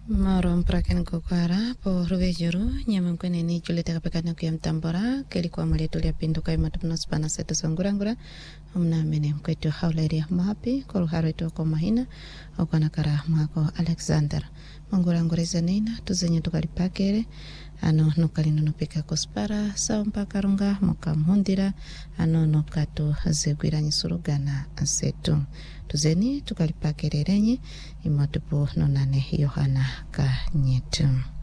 Maro mpraken kokwara po ruvejuru nyama mkwene ni julita kapekana kuya mtambora kelikuwa maletu lia pinduka imatupuna spana setu songurangura umna mene mkwetu hauleria mahapi koru haretu kwa mahina okwana kara mwako Alexander mangurangureza nina tuzenye tukalipakere ano nukalino nupika kospara sao mpaka runga muka mhundira ano nukatu zegwira nyisurugana setu tuzeni tukalipakere renye imatupu nonane Yohana Kanyetu.